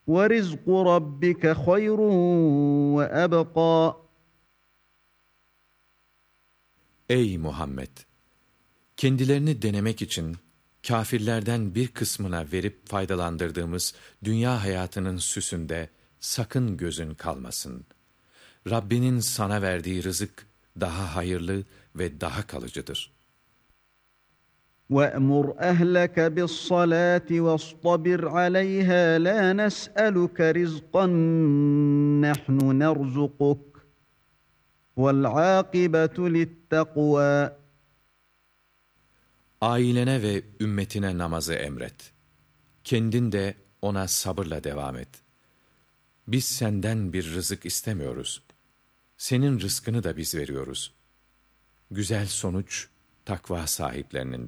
وَرِزْقُ رَبِّكَ خَيْرٌ وَأَبْقَى. Ey Muhammed! Kendilerini denemek için kâfirlerden bir kısmına verip faydalandırdığımız dünya hayatının süsünde sakın gözün kalmasın. Rabbinin sana verdiği rızık daha hayırlı ve daha kalıcıdır. وَأْمُرْ أَهْلَكَ بِالصَّلَاةِ وَاصْطَبِرْ عَلَيْهَا لَا نَسْأَلُكَ رِزْقًا نَحْنُ نَرْزُقُكَ وَالْعَاقِبَةُ لِلتَّقْوَى. Ailene ve ümmetine namazı emret. Kendin de ona sabırla devam et. Biz senden bir rızık istemiyoruz. Senin rızkını da biz veriyoruz. Güzel sonuç takva sahiplerinin.